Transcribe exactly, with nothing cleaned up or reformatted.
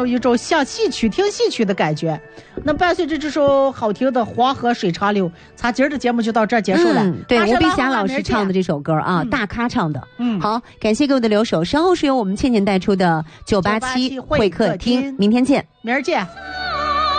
有一种像戏曲听戏曲的感觉。那伴随着这首好听的《黄河水长流》，咱今儿的节目就到这儿结束了。 嗯、对，吴碧霞老师唱的这首歌啊、嗯，大咖唱的。嗯，好，感谢各位的留守。稍后是由我们倩倩带出的九八七会客厅，明天见， 明儿见。